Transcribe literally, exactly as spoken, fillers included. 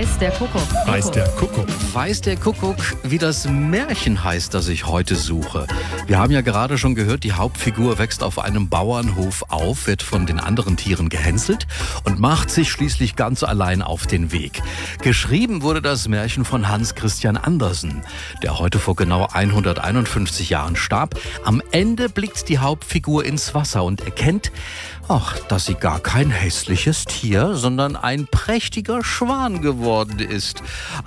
Weiß der Kuckuck. Weiß der Kuckuck. Weiß der Kuckuck, wie das Märchen heißt, das ich heute suche. Wir haben ja gerade schon gehört, die Hauptfigur wächst auf einem Bauernhof auf, wird von den anderen Tieren gehänselt und macht sich schließlich ganz allein auf den Weg. Geschrieben wurde das Märchen von Hans Christian Andersen, der heute vor genau hunderteinundfünfzig Jahren starb. Am Ende blickt die Hauptfigur ins Wasser und erkennt, ach, dass sie gar kein hässliches Tier, sondern ein prächtiger Schwan geworden ist.